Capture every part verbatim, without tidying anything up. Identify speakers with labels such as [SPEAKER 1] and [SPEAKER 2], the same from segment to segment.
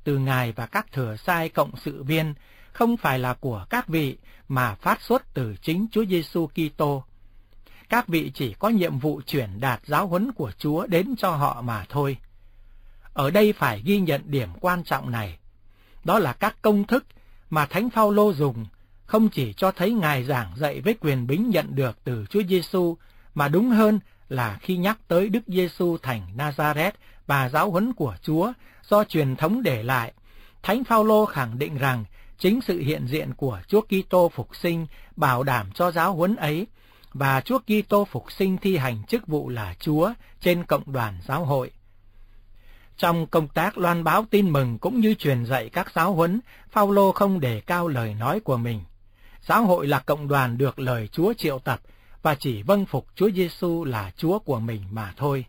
[SPEAKER 1] từ Ngài và các thừa sai cộng sự viên không phải là của các vị mà phát xuất từ chính Chúa Giêsu Kitô. Các vị chỉ có nhiệm vụ truyền đạt giáo huấn của Chúa đến cho họ mà thôi. Ở đây phải ghi nhận điểm quan trọng này. Đó là các công thức mà Thánh Phaolô dùng không chỉ cho thấy Ngài giảng dạy với quyền bính nhận được từ Chúa Giêsu, mà đúng hơn là khi nhắc tới Đức Giêsu thành Nazareth và giáo huấn của Chúa do truyền thống để lại, Thánh Phaolô khẳng định rằng chính sự hiện diện của Chúa Kitô phục sinh bảo đảm cho giáo huấn ấy, và Chúa Kitô phục sinh thi hành chức vụ là Chúa trên cộng đoàn giáo hội. Trong công tác loan báo tin mừng cũng như truyền dạy các giáo huấn, Phaolô không đề cao lời nói của mình. Giáo hội là cộng đoàn được lời Chúa triệu tập và chỉ vâng phục Chúa Giêsu là Chúa của mình mà thôi.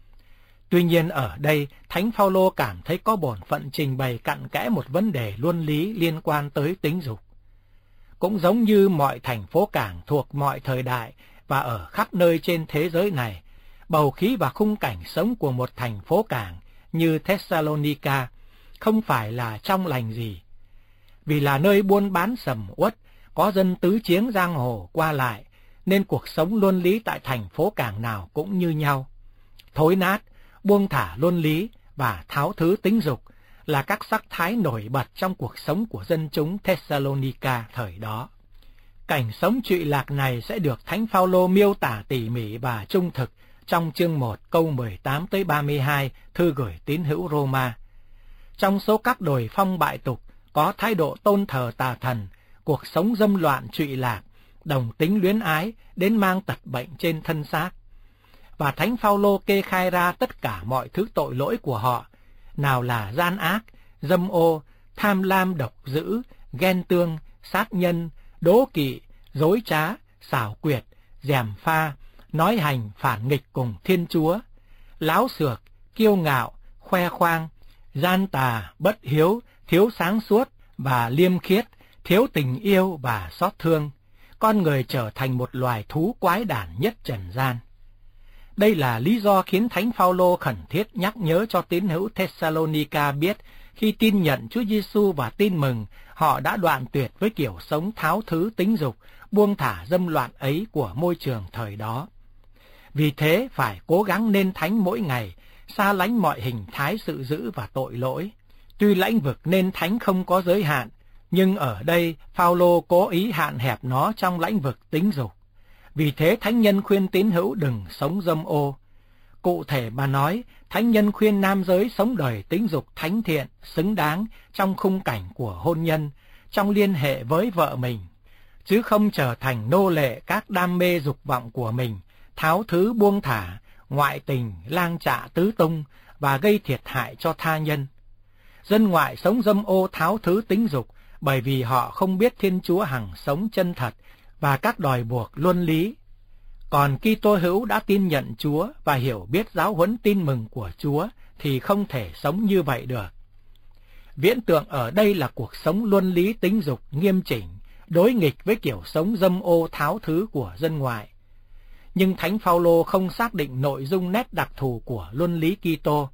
[SPEAKER 1] Tuy nhiên ở đây, Thánh Phaolô cảm thấy có bổn phận trình bày cặn kẽ một vấn đề luân lý liên quan tới tính dục. Cũng giống như mọi thành phố cảng thuộc mọi thời đại và ở khắp nơi trên thế giới này, bầu khí và khung cảnh sống của một thành phố cảng như Thessalonica không phải là trong lành gì. Vì là nơi buôn bán sầm uất, có dân tứ chiếng giang hồ qua lại, nên cuộc sống luân lý tại thành phố cảng nào cũng như nhau. Thối nát, buông thả luân lý và tháo thứ tính dục là các sắc thái nổi bật trong cuộc sống của dân chúng Thessalonica thời đó. Cảnh sống trụy lạc này sẽ được Thánh Phaolô miêu tả tỉ mỉ và trung thực trong chương một câu mười tám tới ba mươi hai thư gửi tín hữu Roma. Trong số các đồi phong bại tục có thái độ tôn thờ tà thần, cuộc sống dâm loạn trụy lạc, đồng tính luyến ái đến mang tật bệnh trên thân xác. Và Thánh Phaolô kê khai ra tất cả mọi thứ tội lỗi của họ, nào là gian ác, dâm ô, tham lam độc dữ, ghen tương, sát nhân, đố kỵ, dối trá, xảo quyệt, gièm pha, nói hành phản nghịch cùng Thiên Chúa, láo xược, kiêu ngạo, khoe khoang, gian tà, bất hiếu, thiếu sáng suốt và liêm khiết, thiếu tình yêu và xót thương. Con người trở thành một loài thú quái đản nhất trần gian. Đây là lý do khiến Thánh Phaolô khẩn thiết nhắc nhớ cho tín hữu Thessalonica biết khi tin nhận Chúa Giêsu và tin mừng, họ đã đoạn tuyệt với kiểu sống tháo thứ tính dục, buông thả dâm loạn ấy của môi trường thời đó. Vì thế phải cố gắng nên thánh mỗi ngày, xa lánh mọi hình thái sự dữ và tội lỗi. Tuy lãnh vực nên thánh không có giới hạn, nhưng ở đây Phaolô cố ý hạn hẹp nó trong lãnh vực tính dục. Vì thế thánh nhân khuyên tín hữu đừng sống dâm ô. Cụ thể mà nói, thánh nhân khuyên nam giới sống đời tính dục thánh thiện, xứng đáng trong khung cảnh của hôn nhân, trong liên hệ với vợ mình, chứ không trở thành nô lệ các đam mê dục vọng của mình, tháo thứ buông thả, ngoại tình, lang trạ tứ tung và gây thiệt hại cho tha nhân. Dân ngoại sống dâm ô tháo thứ tính dục bởi vì họ không biết Thiên Chúa hằng sống chân thật và các đòi buộc luân lý. Còn Kitô hữu đã tin nhận Chúa và hiểu biết giáo huấn tin mừng của Chúa thì không thể sống như vậy được. Viễn tượng ở đây là cuộc sống luân lý tính dục nghiêm chỉnh, đối nghịch với kiểu sống dâm ô tháo thứ của dân ngoại. Nhưng Thánh Phaolô không xác định nội dung nét đặc thù của luân lý Kitô.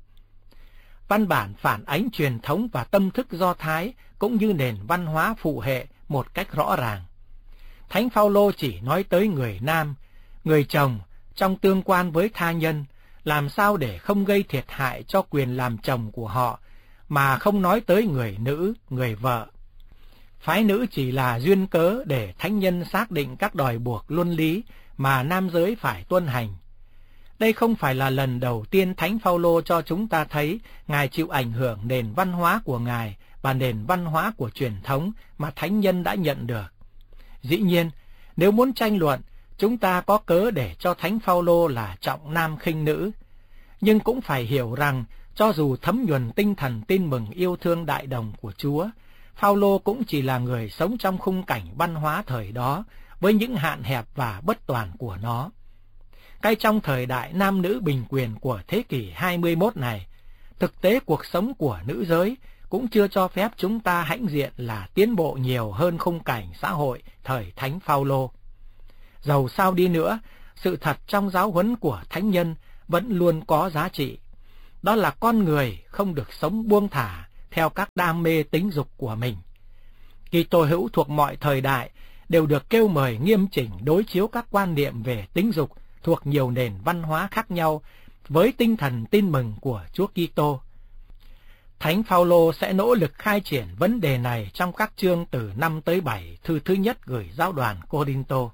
[SPEAKER 1] Văn bản phản ánh truyền thống và tâm thức Do Thái cũng như nền văn hóa phụ hệ một cách rõ ràng. Thánh Phaolô chỉ nói tới người nam, người chồng trong tương quan với tha nhân, làm sao để không gây thiệt hại cho quyền làm chồng của họ, mà không nói tới người nữ, người vợ. Phái nữ chỉ là duyên cớ để thánh nhân xác định các đòi buộc luân lý mà nam giới phải tuân hành. Đây không phải là lần đầu tiên Thánh Phaolô cho chúng ta thấy Ngài chịu ảnh hưởng nền văn hóa của Ngài và nền văn hóa của truyền thống mà thánh nhân đã nhận được. Dĩ nhiên, nếu muốn tranh luận, chúng ta có cớ để cho Thánh Phaolô là trọng nam khinh nữ, nhưng cũng phải hiểu rằng cho dù thấm nhuần tinh thần tin mừng yêu thương đại đồng của Chúa, Phaolô cũng chỉ là người sống trong khung cảnh văn hóa thời đó với những hạn hẹp và bất toàn của nó. Ngay trong thời đại nam nữ bình quyền của thế kỷ hai mươi mốt này, thực tế cuộc sống của nữ giới cũng chưa cho phép chúng ta hãnh diện là tiến bộ nhiều hơn khung cảnh xã hội thời Thánh Phaolô. Dầu sao đi nữa, sự thật trong giáo huấn của thánh nhân vẫn luôn có giá trị. Đó là con người không được sống buông thả, theo các đam mê tính dục của mình. Kitô hữu thuộc mọi thời đại đều được kêu mời nghiêm chỉnh đối chiếu các quan niệm về tính dục thuộc nhiều nền văn hóa khác nhau với tinh thần tin mừng của Chúa Kitô. Thánh Phaolô sẽ nỗ lực khai triển vấn đề này trong các chương từ năm tới bảy thư thứ nhất gửi giáo đoàn Cô-rinh-tô.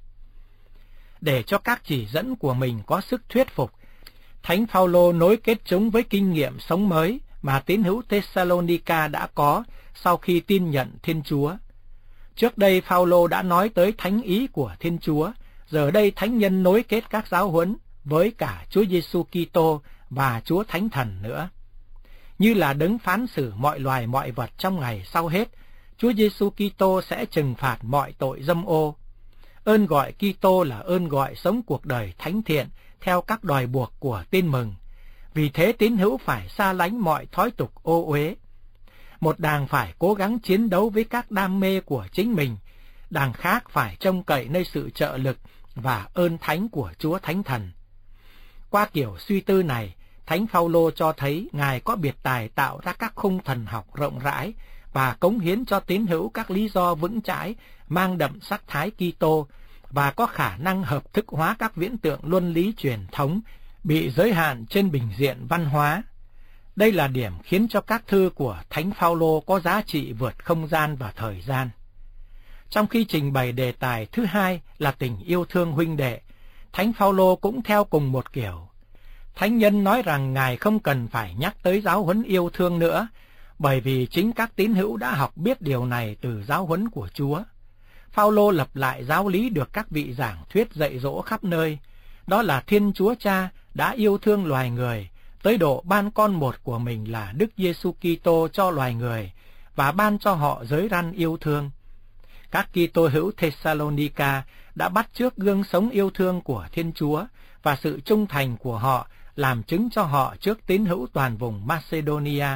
[SPEAKER 1] Để cho các chỉ dẫn của mình có sức thuyết phục, Thánh Phaolô nối kết chúng với kinh nghiệm sống mới mà tín hữu Thessalonica đã có sau khi tin nhận Thiên Chúa. Trước đây Phaolô đã nói tới thánh ý của Thiên Chúa, giờ đây thánh nhân nối kết các giáo huấn với cả Chúa Giêsu Kitô và Chúa Thánh Thần nữa. Như là đấng phán xử mọi loài mọi vật trong ngày sau hết, Chúa Giêsu Kitô sẽ trừng phạt mọi tội dâm ô. Ơn gọi Kitô là ơn gọi sống cuộc đời thánh thiện theo các đòi buộc của tin mừng. Vì thế tín hữu phải xa lánh mọi thói tục ô uế. Một đàng phải cố gắng chiến đấu với các đam mê của chính mình, đàng khác phải trông cậy nơi sự trợ lực và ơn thánh của Chúa Thánh Thần. Qua kiểu suy tư này, Thánh Phaolô cho thấy Ngài có biệt tài tạo ra các khung thần học rộng rãi và cống hiến cho tín hữu các lý do vững chãi mang đậm sắc thái Kitô và có khả năng hợp thức hóa các viễn tượng luân lý truyền thống bị giới hạn trên bình diện văn hóa. Đây là điểm khiến cho các thư của Thánh Phaolô có giá trị vượt không gian và thời gian. Trong khi trình bày đề tài thứ hai là tình yêu thương huynh đệ, Thánh Phaolô cũng theo cùng một kiểu. Thánh nhân nói rằng Ngài không cần phải nhắc tới giáo huấn yêu thương nữa, bởi vì chính các tín hữu đã học biết điều này từ giáo huấn của Chúa. Phaolô lập lại giáo lý được các vị giảng thuyết dạy dỗ khắp nơi, đó là Thiên Chúa Cha đã yêu thương loài người, tới độ ban con một của mình là Đức Giêsu Kitô cho loài người và ban cho họ giới răn yêu thương. Các Kitô hữu Thessalonica đã bắt chước gương sống yêu thương của Thiên Chúa và sự trung thành của họ làm chứng cho họ trước tín hữu toàn vùng Macedonia.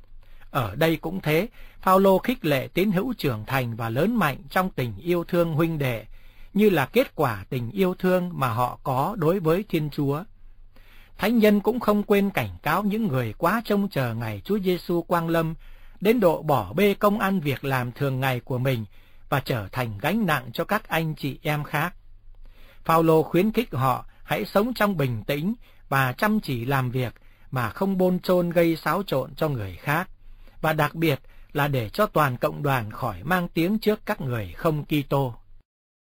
[SPEAKER 1] Ở đây cũng thế, Phaolô khích lệ tín hữu trưởng thành và lớn mạnh trong tình yêu thương huynh đệ, như là kết quả tình yêu thương mà họ có đối với Thiên Chúa. Thánh nhân cũng không quên cảnh cáo những người quá trông chờ ngày Chúa Giêsu quang lâm, đến độ bỏ bê công ăn việc làm thường ngày của mình và trở thành gánh nặng cho các anh chị em khác. Phaolô khuyến khích họ hãy sống trong bình tĩnh và chăm chỉ làm việc mà không bôn chôn gây xáo trộn cho người khác, và đặc biệt là để cho toàn cộng đoàn khỏi mang tiếng trước các người không Kitô.